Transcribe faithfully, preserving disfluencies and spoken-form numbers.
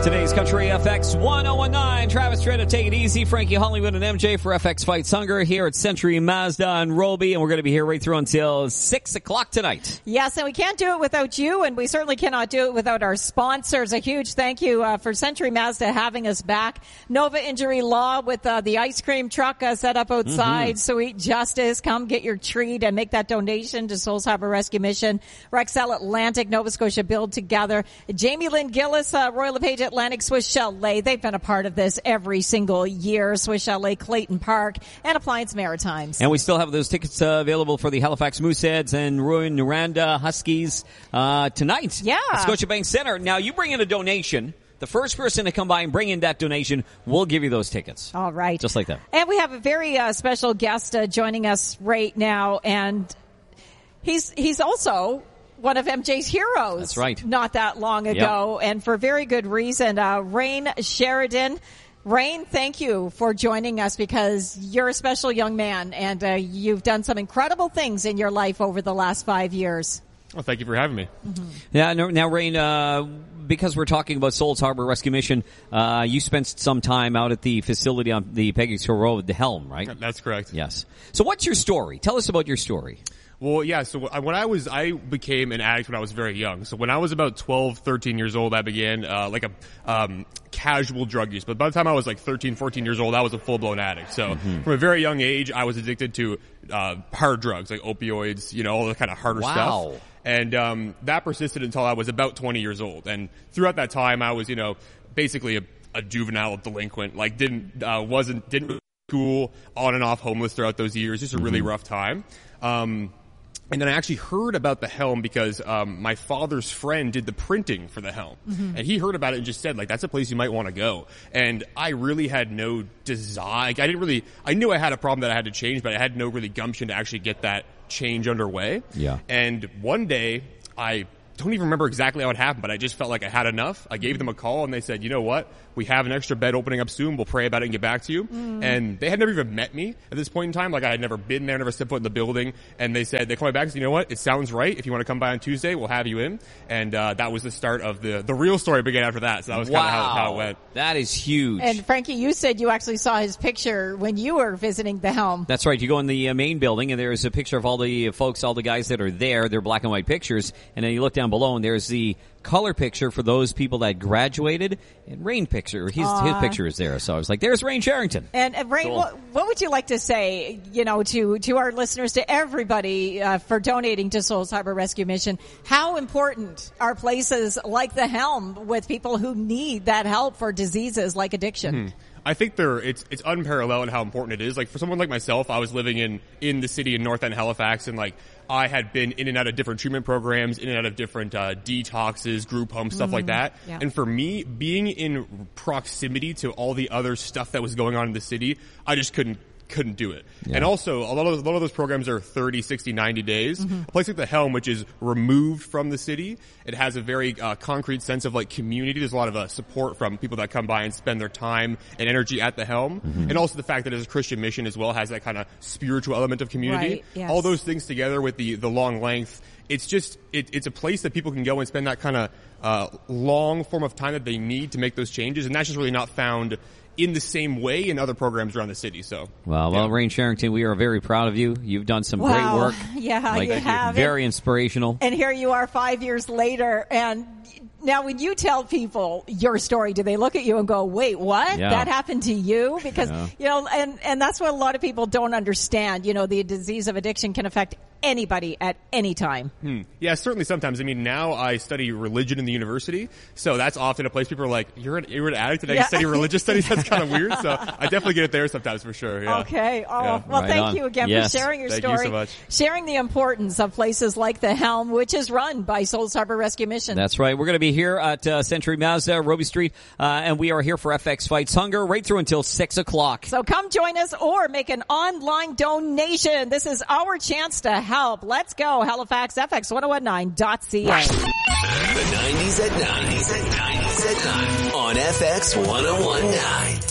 Today's Country F X one oh one nine. Travis Tritt of Take It Easy. Frankie Hollywood and M J for F X Fights Hunger here at Century Mazda and Roby. And we're going to be here right through until six o'clock tonight. Yes, and we can't do it without you, and we certainly cannot do it without our sponsors. A huge thank you uh, for Century Mazda having us back. Nova Injury Law with uh, the ice cream truck uh, set up outside. Mm-hmm. Sweet Justice. Come get your treat and make that donation to Souls Harbor Rescue Mission. Rexel Atlantic, Nova Scotia Build Together. Jamie Lynn Gillis, uh, Royal LePage Atlantic, Swiss Chalet. They've been a part of this every single year. Swiss Chalet, Clayton Park, and Appliance Maritimes. And we still have those tickets uh, available for the Halifax Mooseheads and Rouyn-Noranda Huskies uh, tonight. Yeah. At Scotiabank Centre. Now, you bring in a donation. The first person to come by and bring in that donation will give you those tickets. All right. Just like that. And we have a very uh, special guest uh, joining us right now, and he's he's also one of M J's heroes. That's right. Not that long ago, yep. And for very good reason. Uh, Rain Sheridan. Rain, thank you for joining us because you're a special young man, and uh, you've done some incredible things in your life over the last five years. Well, thank you for having me. Mm-hmm. Yeah, now, now Rain, uh, because we're talking about Souls Harbor Rescue Mission, uh, you spent some time out at the facility on the Peggy's Hill Road, the Helm, right? That's correct. Yes. So what's your story? Tell us about your story. Well, yeah, so when I was, I became an addict when I was very young. So when I was about twelve, thirteen years old, I began, uh, like a, um, casual drug use. But by the time I was like thirteen, fourteen years old, I was a full-blown addict. So mm-hmm. from a very young age, I was addicted to, uh, hard drugs, like opioids, you know, all the kind of harder wow. stuff. And, um, that persisted until I was about twenty years old. And throughout that time, I was, you know, basically a, a juvenile delinquent, like didn't, uh, wasn't, didn't really school, on and off homeless throughout those years. Just a really mm-hmm. rough time. Um, And then I actually heard about the Helm because um my father's friend did the printing for the Helm. Mm-hmm. And he heard about it and just said, like, that's a place you might want to go. And I really had no desire. Like, I didn't really, I knew I had a problem that I had to change, but I had no really gumption to actually get that change underway. Yeah. And one day, I don't even remember exactly how it happened, but I just felt like I had enough. I gave them a call and they said, you know what? We have an extra bed opening up soon. We'll pray about it and get back to you. Mm. And they had never even met me at this point in time. Like, I had never been there, never stepped foot in the building. And they said, they called me back and said, you know what? It sounds right. If you want to come by on Tuesday, we'll have you in. And, uh, that was the start of the, the real story began after that. So that was wow. kind of how, how it went. That is huge. And Frankie, you said you actually saw his picture when you were visiting the Helm. That's right. You go in the uh, main building and there's a picture of all the folks, all the guys that are there. They're black and white pictures. And then you look down below and there's the color picture for those people that graduated, and Rain picture. His, his picture is there. So I was like, there's Rain Sherrington. And, and Rain, cool. what, what would you like to say, you know, to, to our listeners, to everybody, uh, for donating to Souls Harbor Rescue Mission? How important are places like the Helm with people who need that help for diseases like addiction? Hmm. I think they're, it's, it's unparalleled in how important it is. Like, for someone like myself, I was living in, in the city in North End, Halifax, and like, I had been in and out of different treatment programs, in and out of different, uh, detoxes, group homes, stuff mm-hmm. like that. Yeah. And for me, being in proximity to all the other stuff that was going on in the city, I just couldn't, couldn't do it. Yeah. And also, a lot of, a lot of those programs are thirty, sixty, ninety days. Mm-hmm. A place like the Helm, which is removed from the city, it has a very uh, concrete sense of like community. There's a lot of uh, support from people that come by and spend their time and energy at the Helm. Mm-hmm. And also the fact that it's a Christian mission as well has that kind of spiritual element of community. Right, yes. All those things together with the, the long length, it's just, it, it's a place that people can go and spend that kind of uh, long form of time that they need to make those changes. And that's just really not found in the same way in other programs around the city. So, well, well, yeah. Rain Sherrington, we are very proud of you. You've done some wow. great work. Yeah, like, you have. Very inspirational. And here you are five years later. And now when you tell people your story, do they look at you and go, wait, what? Yeah. That happened to you? Because, yeah. you know, and, and that's what a lot of people don't understand. You know, the disease of addiction can affect anybody at any time. Hmm. Yeah, certainly sometimes. I mean, now I study religion in the university, so that's often a place people are like, you're an, you're an addict and I yeah. study religious studies? That's kind of weird. So I definitely get it there sometimes for sure. Yeah. Okay. Oh, yeah. well, right thank on. you again yes. for sharing your thank story. You so much. Sharing the importance of places like the Helm, which is run by Souls Harbor Rescue Mission. That's right. We're going to be here at uh, Century Mazda, Roby Street, uh, and we are here for F X Fights Hunger right through until six o'clock. So come join us or make an online donation. This is our chance to help. Let's go. Halifax, F X ten nineteen dot C A. The nineties at nineties at nineties at nine on F X ten nineteen.